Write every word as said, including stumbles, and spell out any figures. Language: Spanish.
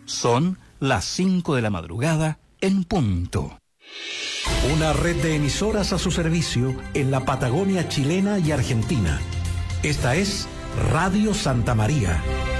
Son las cinco de la madrugada en punto. Una red de emisoras a su servicio en la Patagonia chilena y argentina. Esta es Radio Santa María,